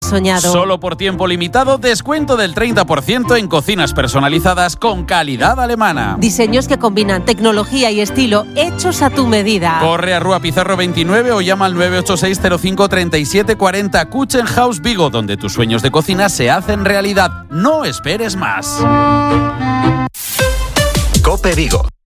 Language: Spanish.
soñado. Solo por tiempo limitado, descuento del 30% en cocinas personalizadas con calidad alemana. Diseños que combinan tecnología y estilo hechos a tu medida. Corre a Rúa Pizarro 29 o llama al 986-05-3740. Kuchenhaus Vigo, donde tus sueños de cocina se hacen realidad. No esperes más. COPE Vigo.